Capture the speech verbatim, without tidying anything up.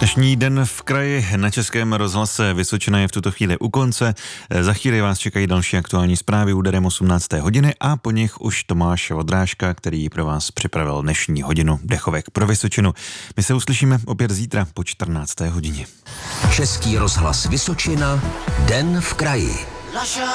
Dnešní den v kraji na Českém rozhlase Vysočina je v tuto chvíli u konce. Za chvíli vás čekají další aktuální zprávy úderem osmnácté hodiny a po nich už Tomáš Vodrážka, který pro vás připravil dnešní hodinu dechovek pro Vysočinu. My se uslyšíme opět zítra po čtrnácté hodině. Český rozhlas Vysočina, den v kraji.